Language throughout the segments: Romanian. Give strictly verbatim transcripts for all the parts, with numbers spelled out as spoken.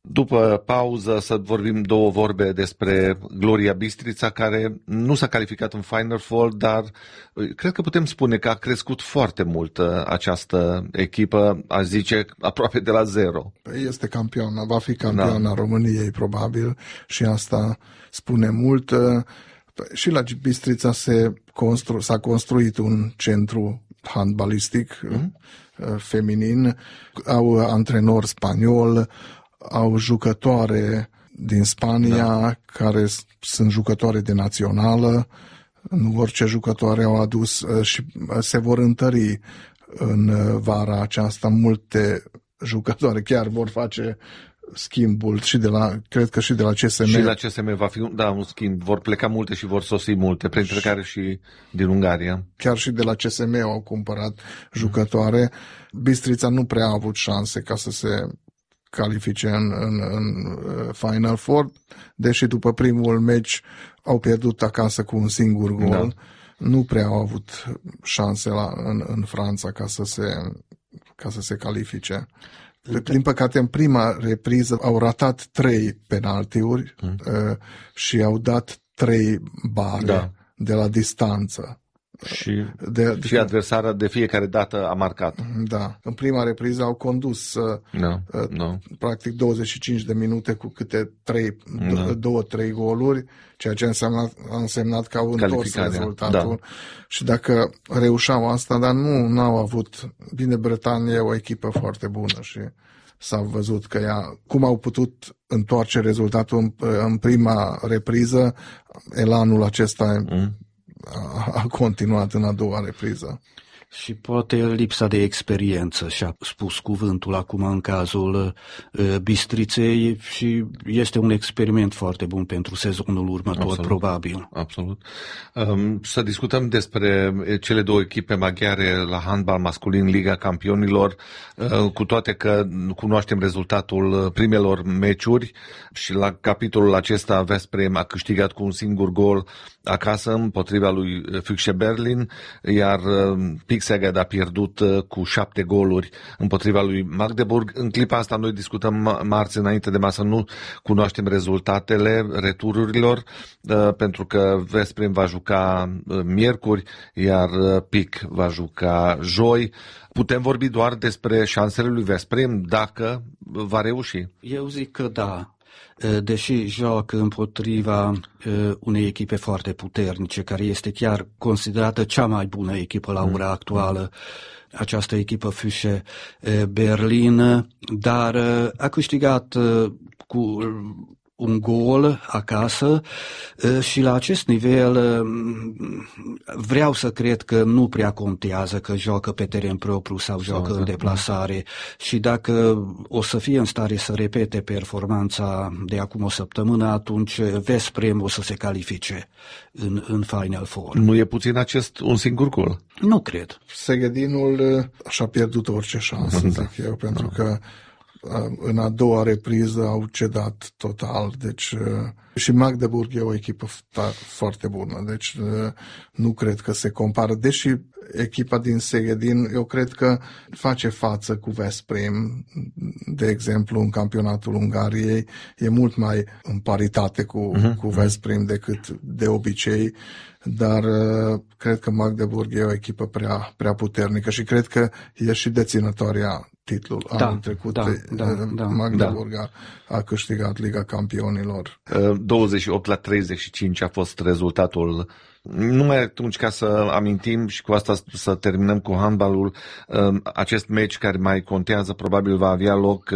După pauză să vorbim două vorbe despre Gloria Bistrița, care nu s-a calificat în Final Four, dar cred că putem spune că a crescut foarte mult această echipă, aș zice aproape de la zero. Este campioana, va fi campioana da. României probabil și asta spune mult. Și la Bistrița se constru- s-a construit un centru handbalistic mm. feminin, au antrenor spaniol, au jucătoare din Spania da. care sunt jucătoare de națională, nu orice jucătoare au adus și se vor întări în vara aceasta multe jucătoare, chiar vor face schimbul și de la, cred că și de la C S M. Și la C S M va fi, da, un schimb, vor pleca multe și vor sosi multe, printre și, care și din Ungaria. Chiar și de la C S M au cumpărat jucătoare. Bistrița nu prea a avut șanse ca să se califice în, în, în Final Four, deși după primul meci au pierdut acasă cu un singur gol. Da. Nu prea au avut șanse la, în, în Franța ca să se, ca să se califice. Din păcate, în prima repriză au ratat trei penaltiuri mm. uh, și au dat trei bare da. de la distanță. Și, de, de, și adversara de fiecare dată a marcat. Da. În prima repriză au condus no, uh, no. practic douăzeci și cinci de minute cu câte trei, no. două, trei goluri, ceea ce a însemnat, a însemnat că au întors rezultatul. Da. Și dacă reușeau asta, dar nu n-au avut. Bine, Bretania e o echipă foarte bună și s-a văzut că ea, cum au putut întoarce rezultatul în, în prima repriză, elanul acesta mm. a, a continuat în a doua repriză. Și poate lipsa de experiență și-a spus cuvântul acum în cazul uh, Bistriței și este un experiment foarte bun pentru sezonul următor, absolut, probabil. Absolut. Um, să discutăm despre cele două echipe maghiare la handbal masculin, Liga Campionilor, uh, cu toate că cunoaștem rezultatul primelor meciuri și la capitolul acesta Veszprém a câștigat cu un singur gol acasă împotriva lui Füchse Berlin, iar uh, Pixeged a pierdut cu șapte goluri împotriva lui Magdeburg. În clipa asta noi discutăm marți înainte de masă, nu cunoaștem rezultatele retururilor, pentru că Veszprém va juca miercuri, iar Pic va juca joi. Putem vorbi doar despre șansele lui Veszprém dacă va reuși. Eu zic că da. Deși joacă împotriva uh, unei echipe foarte puternice, care este chiar considerată cea mai bună echipă la ora actuală, această echipă Füchse uh, Berlin, dar uh, a câștigat uh, cu un gol acasă și la acest nivel vreau să cred că nu prea contează că joacă pe teren propriu sau joacă în deplasare și dacă o să fie în stare să repete performanța de acum o săptămână, atunci Veszprém o să se califice în, în Final Four. Nu e puțin acest un singur gol? Nu cred. Segedinul și-a pierdut orice șansă, da. zic eu, pentru da. că în a doua repriză au cedat total, deci și Magdeburg e o echipă foarte bună, deci nu cred că se compară, deși echipa din Szegedin, eu cred că face față cu Veszprém, de exemplu, în campionatul Ungariei, e mult mai în paritate cu, uh-huh. cu Veszprém decât de obicei, dar cred că Magdeburg e o echipă prea, prea puternică și cred că e și deținătoarea titlul da, anul trecut. Da, da, da, Magdeburg da. a câștigat Liga Campionilor. douăzeci și opt la treizeci și cinci a fost rezultatul. Numai atunci, ca să amintim și cu asta să terminăm cu handbalul, acest meci care mai contează probabil va avea loc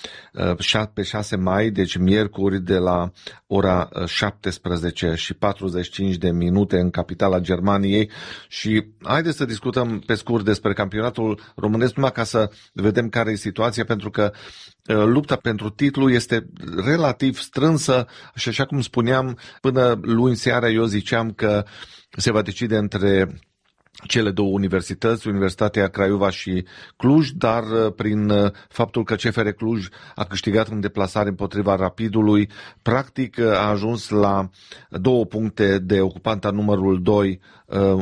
pe șase mai, deci miercuri de la ora șaptesprezece și patruzeci și cinci de minute în capitala Germaniei și haideți să discutăm pe scurt despre campionatul românesc, numai ca să vedem care e situația, pentru că lupta pentru titlu este relativ strânsă și așa cum spuneam, până luni seara eu ziceam că se va decide între cele două universități, Universitatea Craiova și Cluj, dar prin faptul că C F R Cluj a câștigat în deplasare împotriva Rapidului, practic a ajuns la două puncte de ocupanta numărul doi,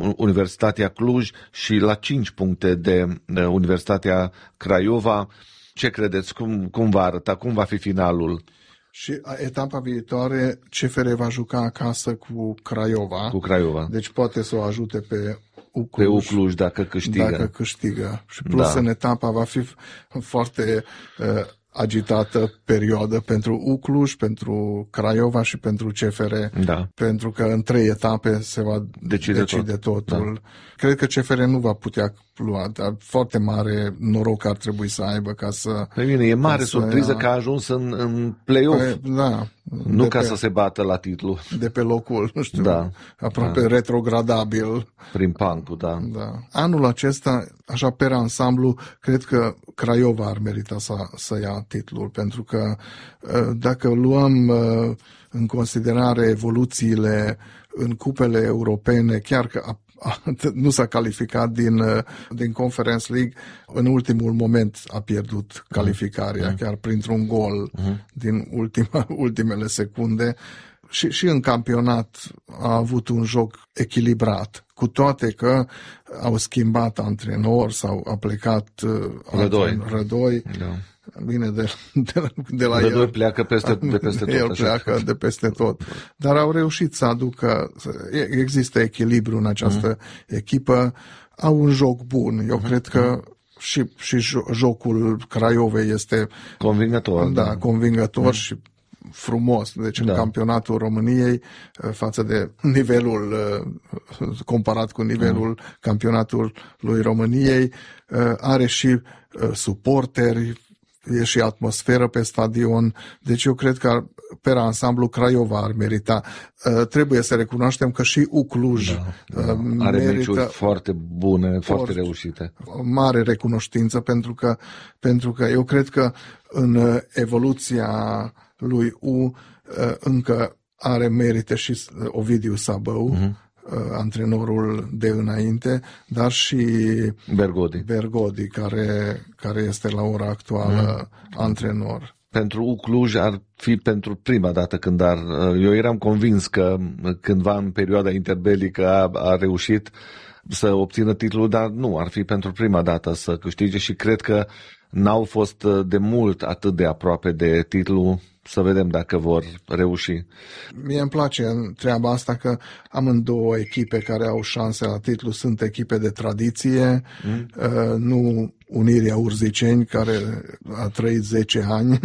Universitatea Cluj, și la cinci puncte de Universitatea Craiova. Ce credeți? Cum, cum va arăta? Cum va fi finalul? Și etapa viitoare, C F R va juca acasă cu Craiova. Cu Craiova. Deci poate să o ajute pe U Pe Cluj, U Cluj dacă câștigă. Dacă câștigă. Și plus Da. în etapa va fi foarte uh, agitată perioadă pentru U Cluj, pentru Craiova și pentru C F R. Da. Pentru că în trei etape se va Decide decide tot. totul. Da. Cred că C F R nu va putea lua, dar foarte mare noroc ar trebui să aibă ca să... Pe mine, e mare să surpriză ia- că a ajuns în, în play-off. Păi, da, Nu de ca pe, să se bată la titlu de pe locul, nu știu, Da. aproape Da. retrogradabil. prin pancul, da. Da. Anul acesta, așa per ansamblu, cred că Craiova ar merita să, să ia titlul, pentru că uh, dacă luăm uh, în considerare evoluțiile în cupele europene, chiar că a, a, nu s-a calificat din, uh, din Conference League, în ultimul moment a pierdut calificarea, uh-huh. chiar printr-un gol uh-huh. din ultima, ultimele secunde. Și, și în campionat a avut un joc echilibrat, cu toate că au schimbat antrenor sau a plecat uh, Rădoi. antren- Rădoi. Da. Bine, de, de, la- de la Rădoi el, pleacă peste, de peste tot. el așa. pleacă de peste tot. Dar au reușit să aducă, să- există echilibru în această mm-hmm. echipă, au un joc bun. Eu mm-hmm. cred că și, și jo- jocul Craiovei este Convingător. da, Da. convingător mm. și frumos. Deci în Da. campionatul României, față de nivelul, comparat cu nivelul mm. campionatului României, are și suporteri, e și atmosferă pe stadion. Deci eu cred că pe ansamblu Craiova ar merita. Trebuie să recunoaștem că și U Cluj Da, da. Are merită meciuri foarte bune, foarte Orice. reușite. o mare recunoștință, pentru că, pentru că eu cred că în evoluția lui U încă are merite și Ovidiu Sabău, uh-huh. antrenorul de înainte, dar și Bergodi. Bergodi, care, care este la ora actuală uh-huh. antrenor. Pentru U Cluj ar fi pentru prima dată când ar... Eu eram convins că cândva în perioada interbelică a, a reușit să obțină titlul, dar nu, ar fi pentru prima dată să câștige și cred că n-au fost de mult atât de aproape de titlu. Să vedem dacă vor reuși. Mie îmi place în treaba asta că amândouă echipe care au șanse la titlu sunt echipe de tradiție, mm. uh, nu Unirea Urziceni, care a trăit zece ani,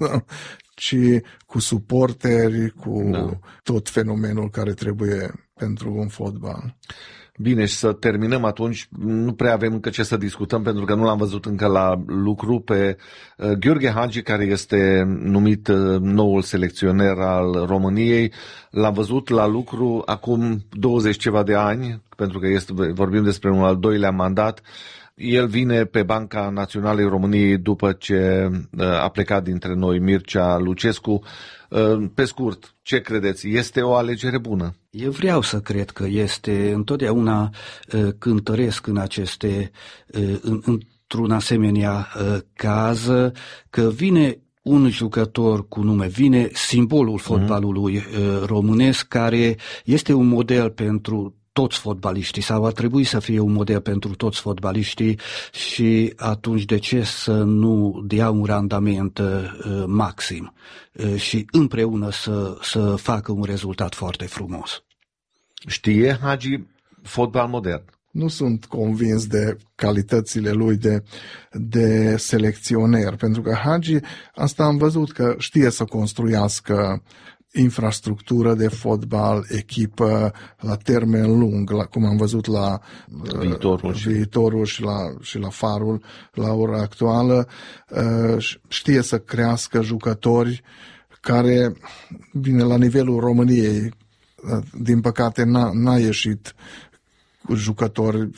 ci cu suporteri, cu da. tot fenomenul care trebuie pentru un fotbal. Bine, și să terminăm atunci, nu prea avem încă ce să discutăm pentru că nu l-am văzut încă la lucru pe uh, Gheorghe Hagi, care este numit uh, noul selecționer al României. L-am văzut la lucru acum douăzeci ceva de ani, pentru că este, vorbim despre un al doilea mandat. El vine pe Banca Națională României după ce uh, a plecat dintre noi Mircea Lucescu. Uh, pe scurt, ce credeți? Este o alegere bună? Eu vreau să cred că este. Întotdeauna uh, cântăresc în aceste, uh, în, într-un asemenea uh, caz, că vine un jucător cu nume, vine simbolul fotbalului uh, românesc, care este un model pentru toți fotbaliștii sau ar trebui să fie un model pentru toți fotbaliștii și atunci de ce să nu dea un randament uh, maxim uh, și împreună să, să facă un rezultat foarte frumos. Știe Hagi fotbal modern? Nu sunt convins de calitățile lui de, de selecționer, pentru că Hagi, asta am văzut că știe să construiască infrastructură de fotbal, echipă la termen lung, la, cum am văzut la Viitorul, uh, viitorul și, la, și la Farul la ora actuală. Uh, știe să crească jucători care, bine, la nivelul României, uh, din păcate n-a, n-a ieșit jucători uh,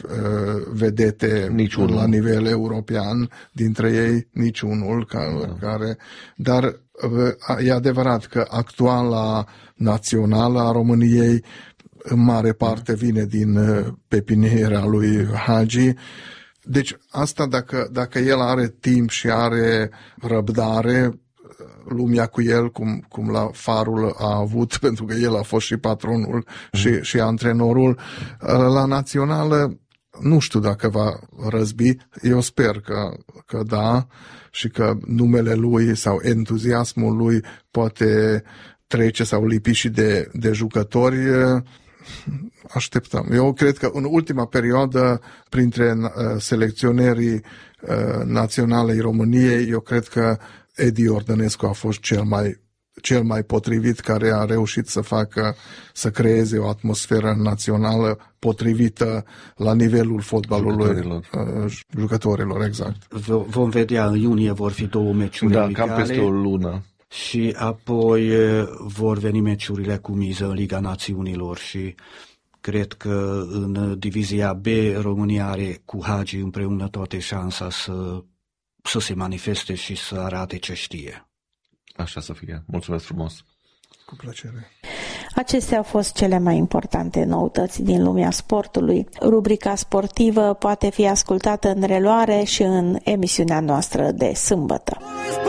vedete niciunul. La nivel european, dintre ei niciunul, care, da. care dar uh, e adevărat că actuala națională a României în mare parte vine din uh, pepiniera lui Hagi. Deci asta dacă, dacă el are timp și are răbdare, lumea cu el, cum, cum la Farul a avut, pentru că el a fost și patronul și, și antrenorul. La națională Nu știu dacă va răzbi, eu sper că, că da și că numele lui sau entuziasmul lui poate trece sau lipi și de, de jucători. Așteptăm. Eu cred că în ultima perioadă, printre selecționerii naționalei României, eu cred că Edi Iordănescu a fost cel mai cel mai potrivit, care a reușit să facă, să creeze o atmosferă națională potrivită la nivelul fotbalului jucătorilor, jucătorilor exact. Vom vedea, în iunie vor fi două meciuri da, amicale. Cam peste o lună. Și apoi vor veni meciurile cu miză în Liga Națiunilor și cred că în divizia B România are cu Hagi împreună toate șansa să, să se manifeste și să arate ce știe. Așa să fie. Mulțumesc frumos. Cu plăcere. Acestea au fost cele mai importante noutăți din lumea sportului. Rubrica sportivă poate fi ascultată în reluare și în emisiunea noastră de sâmbătă.